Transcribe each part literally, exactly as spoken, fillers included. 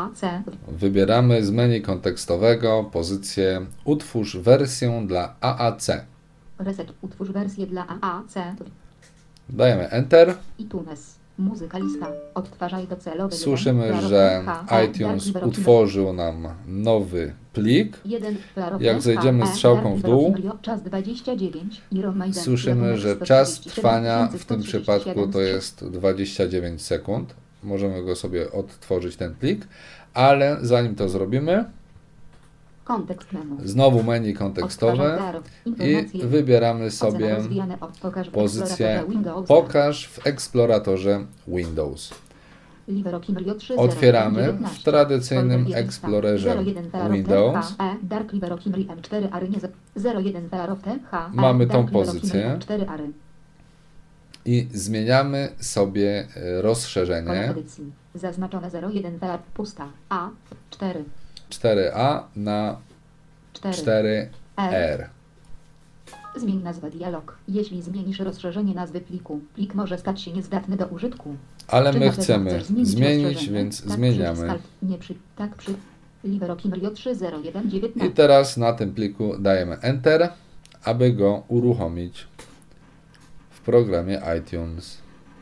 A C. Wybieramy z menu kontekstowego pozycję utwórz wersję dla A A C. Reset. Utwórz wersję dla A A C. Dajemy Enter. iTunes. Muzyka lista. Odtwarzaj docelowy. Słyszymy, jeden. że H, E, iTunes Dark utworzył nam nowy plik. jeden. Jak zejdziemy strzałką w dół, czas dwadzieścia dziewięć. Iron Maiden. słyszymy, że czas trwania w tym przypadku to jest dwadzieścia dziewięć sekund. Możemy go sobie odtworzyć ten plik, ale zanim to zrobimy, kontekst menu. Znowu menu kontekstowe i wybieramy sobie pozycję Pokaż w eksploratorze Windows. Otwieramy w tradycyjnym Explorerze Windows. Mamy tą pozycję i zmieniamy sobie rozszerzenie zaznaczone zero jeden pusta A cztery cztery A na cztery R. Zmień nazwę dialog. Jeśli zmienisz rozszerzenie nazwy pliku, plik może stać się niezdatny do użytku. Ale Czy my na pewno chcemy chcesz zmienić zmienić, rozszerzenie? więc Tak, zmieniamy. przycisk alt, nie przy, tak przy Liberokimrio trzy zero jeden dziewięć. I teraz na tym pliku dajemy Enter, aby go uruchomić w programie iTunes.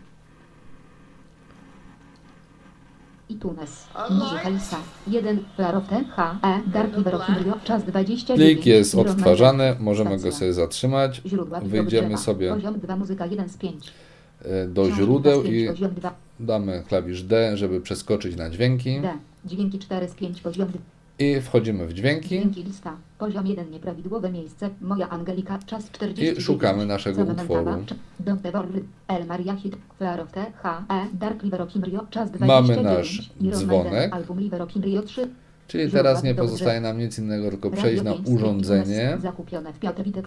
iTunes. Muzyka lista. jeden. Klarote. H. E. Dark Liberokimrio. Czas dwadzieścia dziewięć. Plik jest Iron odtwarzany, Maiden. możemy Stacja. go sobie zatrzymać. Źródła Wyjdziemy drzewa. sobie Poziom dwa. Muzyka jeden z pięć. do źródeł i Poziom dwa. damy klawisz D, żeby przeskoczyć na dźwięki. D. Dźwięki cztery z pięć. Poziom dwa. I wchodzimy w dźwięki Dźwięki lista. Poziom jeden. Nieprawidłowe miejsce. Moja Angelika. Czas czterdzieści dziewięć. i szukamy naszego utworu. Don't ever El Maria Hit. Klarote. H. E. Dark Liberokimrio. Czas dwadzieścia dziewięć. Mamy nasz Iron dzwonek. Maiden. Album Liberokimrio trzy. Czyli teraz nie pozostaje nam nic innego, tylko przejść na urządzenie. Zakupione w Piotr Witek.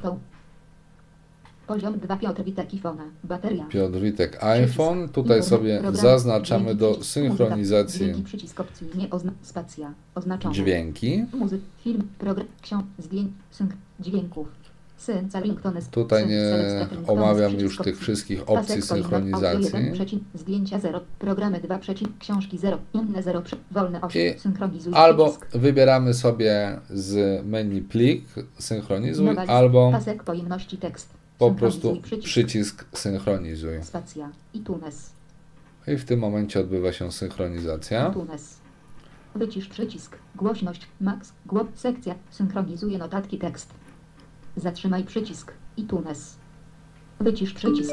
Poziom dwa. Piotr Witek iPhone. Bateria. Piotr Witek iPhone. Tutaj sobie zaznaczamy do synchronizacji Dźwięki, przycisk opcji, nie ozna, spacja, oznaczone. dźwięki. Muzyk, film, program, książ, zdjęć, sync, dźwięków. Syn, ringtone, Tutaj nie omawiam już tych wszystkich opcji synchronizacji. Zdjęcia zero, programy dwa, książki zero, inne zero, wolne osiem, I synchronizuj. albo przycisk. wybieramy sobie z menu plik synchronizuj, Nowa lista, albo pasek pojemności tekst. po Synchronizuj, prostu przycisk. przycisk synchronizuj. Spacja, iTunes. I w tym momencie odbywa się synchronizacja. iTunes. Wycisz przycisk. Głośność. Max. Głos. Sekcja. Synchronizuje notatki tekst. Zatrzymaj przycisk. iTunes. Wycisz przycisk.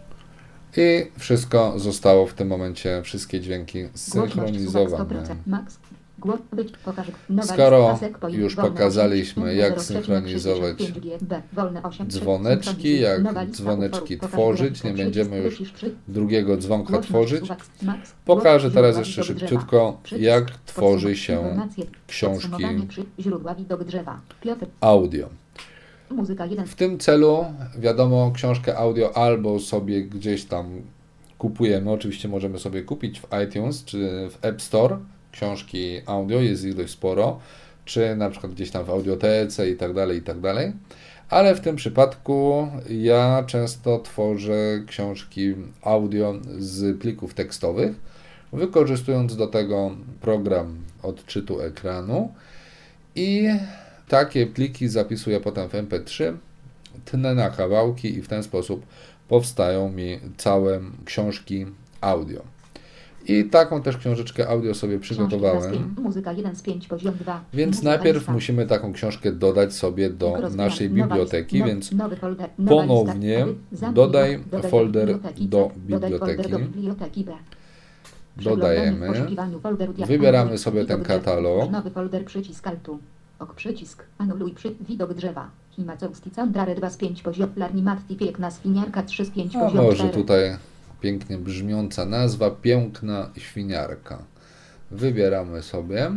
I wszystko zostało w tym momencie, wszystkie dźwięki zsynchronizowane. Max. Głos. Wycisz. Pokaż. Nowa Skoro lista, pasek pojem- już wolne pokazaliśmy, osiem, jak zero, synchronizować pięć G B, wolne osiem, dzwoneczki, synchronizuj. jak Nowa lista dzwoneczki utworów. tworzyć, nie Pokaż będziemy już przycisk. Wycisz przy- drugiego dzwonka Głośność, tworzyć. słuchacz, Max. Pokażę Głos, teraz źródła jeszcze widok drzewa. szybciutko, Przycisk. jak tworzy Podsumowanie, się informacje. książki Podsumowanie przy- Źródła widok drzewa. Piotr. audio. Muzyka jeden. W tym celu, wiadomo, książkę audio albo sobie gdzieś tam kupujemy, oczywiście możemy sobie kupić w iTunes czy w App Store książki audio, jest ich dość sporo, czy na przykład gdzieś tam w audiotece i tak dalej, i tak dalej. Ale w tym przypadku ja często tworzę książki audio z plików tekstowych, wykorzystując do tego program odczytu ekranu i takie pliki zapisuję potem w em pe trzy, tnę na kawałki i w ten sposób powstają mi całe książki audio. I taką też książeczkę audio sobie przygotowałem. Muzyka jeden z pięć, poziom dwa. Więc Muzyka najpierw lista. musimy taką książkę dodać sobie do Rozmiar. naszej Nowa biblioteki, lista. więc Nowy folder. Nowa ponownie lista. Zamknij dodaj dodaj folder biblioteki. do Dodaj folder do biblioteki. biblioteki B. Dodajemy. Przeglądanie w poszukiwaniu folderu dia- Wybieramy sobie widok ten drzewa. katalog. Nowy folder, przycisk altu. Ok, przycisk. Anuluj przy widok drzewa. Himacowski Candrare dwa z pięć, poziom Larni Matti Piękna Swiniarka trzy z pięć, A poziom może cztery. tutaj pięknie brzmiąca nazwa, Piękna Świniarka. Wybieramy sobie.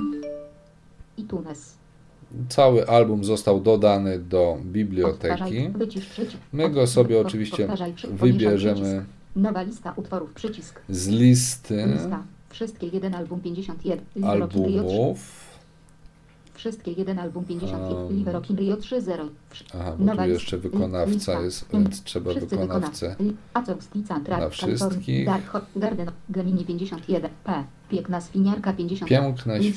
iTunes. Cały album został dodany do Odtwarzaj, biblioteki. wycisz przycisk. My go sobie Od- oczywiście powtarzaj przy- pomieszaj wybierzemy przycisk. Nowa lista utworów, przycisk. z listy Lista. Wszystkie jeden album pięćdziesiąt jeden. Liberokin Rio trzy. albumów. Wszystkie jeden album pięćdziesiąt jeden. Um, Liberokin Rio trzy zero. Aha, bo Nowa tu lista. jeszcze wykonawca Lista. jest, więc trzeba Wszyscy wykonawcę. wykonawcy. Acowski Central. na wszystkich. Dark Hot Garden. Gemini pięćdziesiąt jeden. P. Piękna Swiniarka pięćdziesiąt. Piękna